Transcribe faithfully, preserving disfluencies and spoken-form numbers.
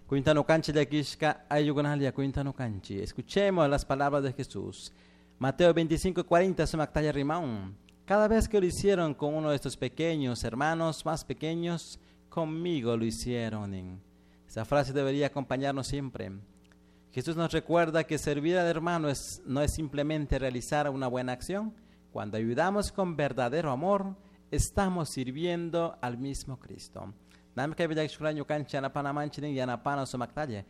Cuéntanos canchi de Kishka, ayugonalia, cuéntanos canchi. Escuchemos las palabras de Jesús. Mateo veinticinco, cuarenta, Semactaya Rimón. Cada vez que lo hicieron con uno de estos pequeños hermanos más pequeños, conmigo lo hicieron. Esa frase debería acompañarnos siempre. Jesús nos recuerda que servir al hermano es, no es simplemente realizar una buena acción. Cuando ayudamos con verdadero amor, estamos sirviendo al mismo Cristo.